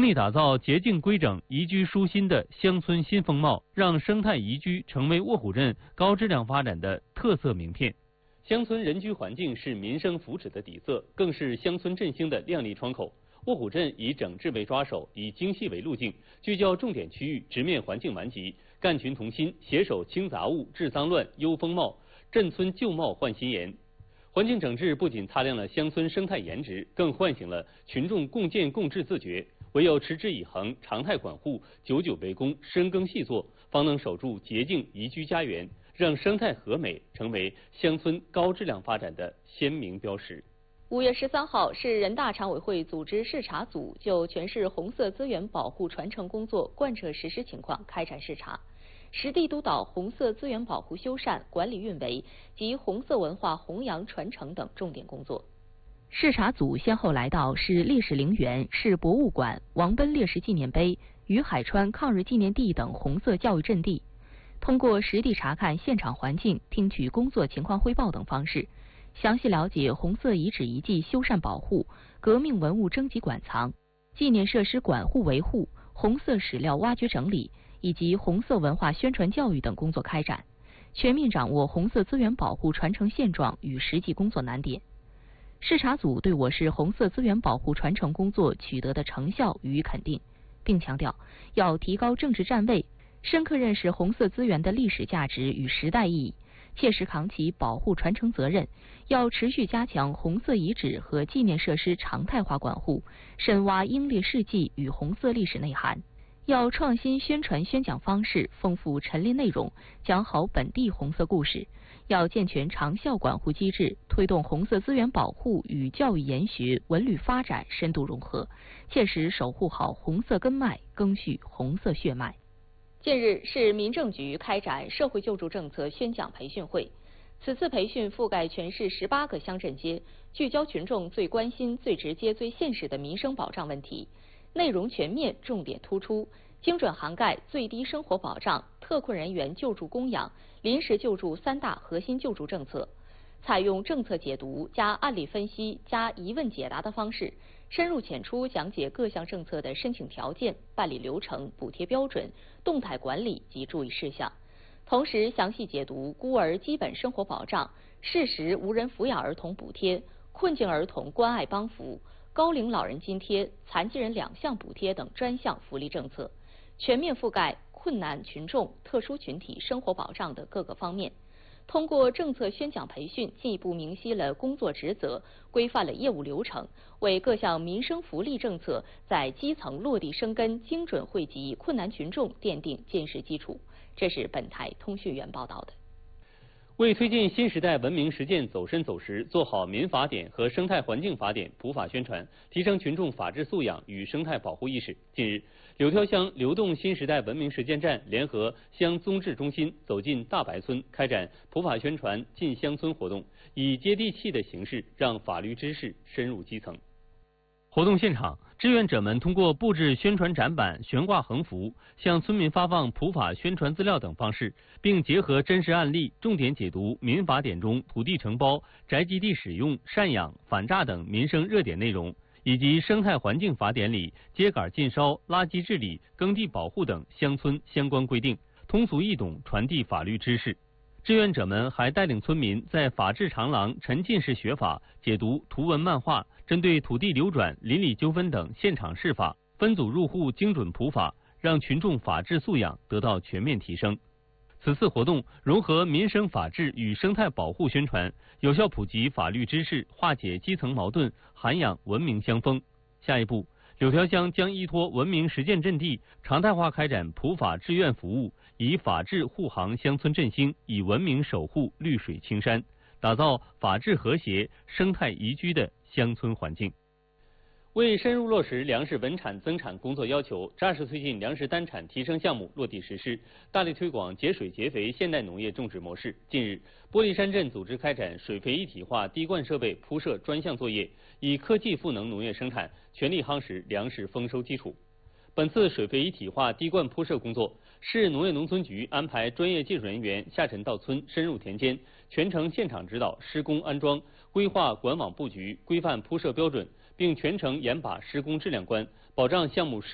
力打造洁净规整、宜居舒心的乡村新风貌，让生态宜居成为卧虎镇高质量发展的特色名片。乡村人居环境是民生福祉的底色，更是乡村振兴的亮丽窗口。卧虎镇以整治为抓手，以精细为路径，聚焦重点区域，直面环境顽疾，干群同心，携手清杂物、治脏乱、优风貌，镇村旧貌换新颜。环境整治不仅擦亮了乡村生态颜值，更唤醒了群众共建共治自觉。唯有持之以恒、常态管护、久久为功、深耕细作，方能守住洁净宜居家园，让生态和美成为乡村高质量发展的鲜明标识。 5月13号，市人大常委会组织视察组就全市红色资源保护传承工作贯彻实施情况开展视察，实地督导红色资源保护修缮、管理运维及红色文化弘扬传承等重点工作。视察组先后来到市历史陵园、市博物馆、王奔烈士纪念碑、于海川抗日纪念地等红色教育阵地，通过实地查看现场环境、听取工作情况汇报等方式，详细了解红色遗址遗迹修缮保护、革命文物征集馆藏、纪念设施管护维护、红色史料挖掘整理以及红色文化宣传教育等工作开展，全面掌握红色资源保护传承现状与实际工作难点。视察组对我市红色资源保护传承工作取得的成效予以肯定，并强调要提高政治站位，深刻认识红色资源的历史价值与时代意义，切实扛起保护传承责任，要持续加强红色遗址和纪念设施常态化管护，深挖英烈事迹与红色历史内涵。要创新宣传宣讲方式，丰富陈列内容，讲好本地红色故事。要健全长效管护机制，推动红色资源保护与教育研学、文旅发展深度融合，切实守护好红色根脉，赓续红色血脉。近日，市民政局开展社会救助政策宣讲培训会。此次培训覆盖全市18个乡镇街，聚焦群众最关心、最直接、最现实的民生保障问题，内容全面、重点突出，精准涵盖最低生活保障、特困人员救助供养、临时救助3大核心救助政策，采用政策解读加案例分析加疑问解答的方式，深入浅出讲解各项政策的申请条件、办理流程、补贴标准、动态管理及注意事项，同时详细解读孤儿基本生活保障、适时无人抚养儿童补贴、困境儿童关爱帮扶、高龄老人津贴、残疾人2项补贴等专项福利政策，全面覆盖困难群众、特殊群体生活保障的各个方面。通过政策宣讲培训，进一步明晰了工作职责，规范了业务流程，为各项民生福利政策在基层落地生根、精准惠及困难群众奠定坚实基础。这是本台通讯员报道的。 为推进新时代文明实践走深走实，做好民法典和生态环境法典普法宣传，提升群众法治素养与生态保护意识。近日，柳条乡流动新时代文明实践站联合乡综治中心走进大白村，开展普法宣传进乡村活动，以接地气的形式让法律知识深入基层。活动现场，志愿者们通过布置宣传展板、悬挂横幅，向村民发放普法宣传资料等方式，并结合真实案例，重点解读民法典中土地承包、宅基地使用、赡养、反诈等民生热点内容，以及生态环境法典里秸秆禁烧、垃圾治理、耕地保护等乡村相关规定，通俗易懂传递法律知识。志愿者们还带领村民在法治长廊沉浸式学法，解读图文漫画，针对土地流转、邻里纠纷等现场释法，分组入户精准普法，让群众法治素养得到全面提升。此次活动融合民生法治与生态保护宣传，有效普及法律知识，化解基层矛盾，涵养文明乡风。下一步，柳条乡将依托文明实践阵地，常态化开展普法志愿服务，以法治护航乡村振兴，以文明守护绿水青山，打造法治和谐、生态宜居的乡村环境。为深入落实粮食稳产增产工作要求，扎实推进粮食单产提升项目落地实施，大力推广节水节肥现代农业种植模式。近日，玻璃山镇组织开展水肥一体化滴灌设备铺设专项作业，以科技赋能农业生产，全力夯实粮食丰收基础。本次水肥一体化滴灌铺设工作，市农业农村局安排专业技术人员下沉到村，深入田间，全程现场指导施工安装，规划管网布局，规范铺设标准，并全程严把施工质量关，保障项目